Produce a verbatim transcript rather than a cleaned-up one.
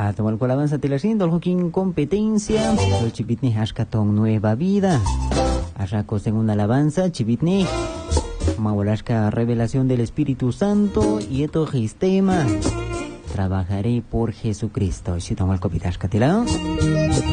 A tomar con la alabanza te la siento, el competencia, el chipitni hashkatón nueva vida. Arraco segunda alabanza, chipitni. Maurashka revelación del Espíritu Santo y esto sistema. Trabajaré por Jesucristo. Si tomo el copitashka,